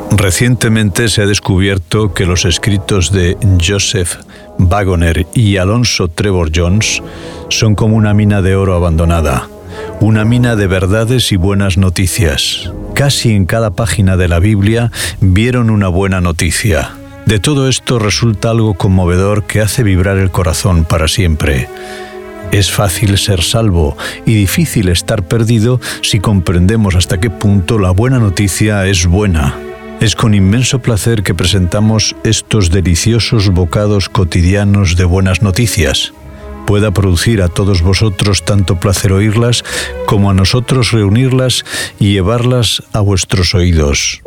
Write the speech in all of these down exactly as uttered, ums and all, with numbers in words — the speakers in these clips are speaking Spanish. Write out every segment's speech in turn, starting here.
Recientemente se ha descubierto que los escritos de Joseph Waggoner y Alonzo Trevor Jones son como una mina de oro abandonada, una mina de verdades y buenas noticias. Casi en cada página de la Biblia vieron una buena noticia. De todo esto resulta algo conmovedor que hace vibrar el corazón para siempre. Es fácil ser salvo y difícil estar perdido si comprendemos hasta qué punto la buena noticia es buena. Es con inmenso placer que presentamos estos deliciosos bocados cotidianos de buenas noticias. Pueda producir a todos vosotros tanto placer oírlas como a nosotros reunirlas y llevarlas a vuestros oídos.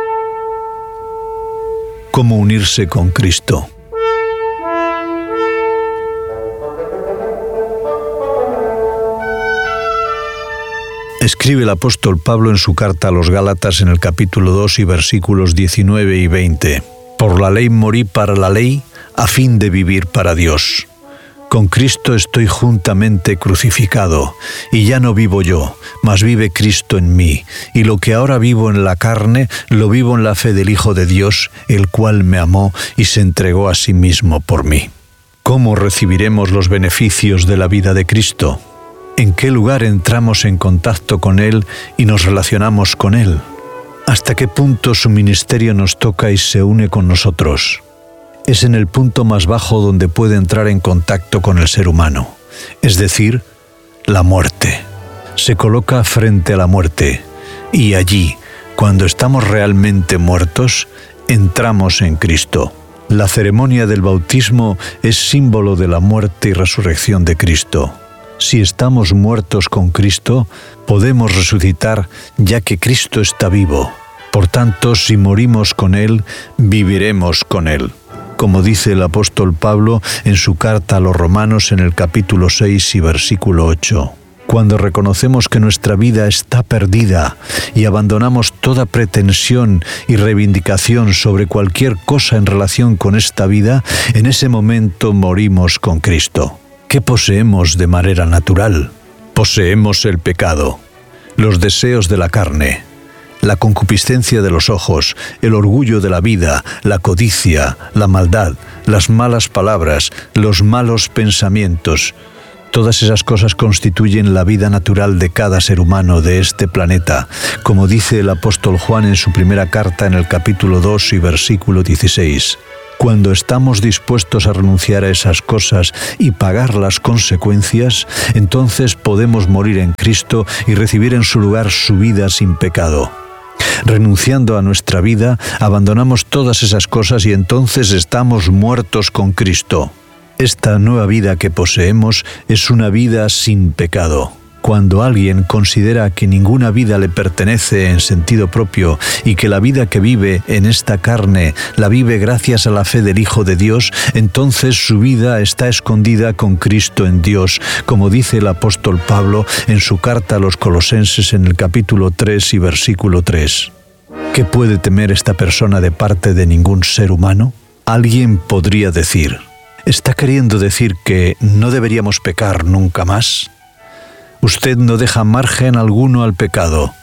¿Cómo unirse con Cristo? Escribe el apóstol Pablo en su carta a los Gálatas en el capítulo dos y versículos diecinueve y veinte. Por la ley morí para la ley, a fin de vivir para Dios. Con Cristo estoy juntamente crucificado, y ya no vivo yo, mas vive Cristo en mí, y lo que ahora vivo en la carne, lo vivo en la fe del Hijo de Dios, el cual me amó y se entregó a sí mismo por mí. ¿Cómo recibiremos los beneficios de la vida de Cristo? ¿En qué lugar entramos en contacto con Él y nos relacionamos con Él? ¿Hasta qué punto su ministerio nos toca y se une con nosotros? Es en el punto más bajo donde puede entrar en contacto con el ser humano, es decir, la muerte. Se coloca frente a la muerte y allí, cuando estamos realmente muertos, entramos en Cristo. La ceremonia del bautismo es símbolo de la muerte y resurrección de Cristo. Si estamos muertos con Cristo, podemos resucitar ya que Cristo está vivo. Por tanto, si morimos con Él, viviremos con Él. Como dice el apóstol Pablo en su carta a los Romanos en el capítulo seis y versículo ocho. Cuando reconocemos que nuestra vida está perdida y abandonamos toda pretensión y reivindicación sobre cualquier cosa en relación con esta vida, en ese momento morimos con Cristo. ¿Qué poseemos de manera natural? Poseemos el pecado, los deseos de la carne, la concupiscencia de los ojos, el orgullo de la vida, la codicia, la maldad, las malas palabras, los malos pensamientos. Todas esas cosas constituyen la vida natural de cada ser humano de este planeta, como dice el apóstol Juan en su primera carta en el capítulo dos y versículo dieciséis. Cuando estamos dispuestos a renunciar a esas cosas y pagar las consecuencias, entonces podemos morir en Cristo y recibir en su lugar su vida sin pecado. Renunciando a nuestra vida, abandonamos todas esas cosas y entonces estamos muertos con Cristo. Esta nueva vida que poseemos es una vida sin pecado. Cuando alguien considera que ninguna vida le pertenece en sentido propio y que la vida que vive en esta carne la vive gracias a la fe del Hijo de Dios, entonces su vida está escondida con Cristo en Dios, como dice el apóstol Pablo en su carta a los Colosenses en el capítulo tres y versículo tres. ¿Qué puede temer esta persona de parte de ningún ser humano? Alguien podría decir, ¿está queriendo decir que no deberíamos pecar nunca más? Usted no deja margen alguno al pecado.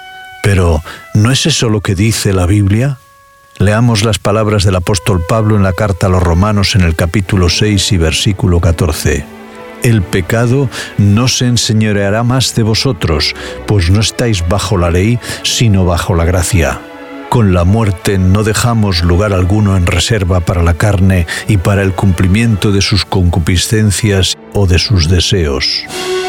Pero, ¿no es eso lo que dice la Biblia? Leamos las palabras del apóstol Pablo en la carta a los Romanos en el capítulo seis y versículo catorce. El pecado no se enseñoreará más de vosotros, pues no estáis bajo la ley, sino bajo la gracia. Con la muerte no dejamos lugar alguno en reserva para la carne y para el cumplimiento de sus concupiscencias o de sus deseos.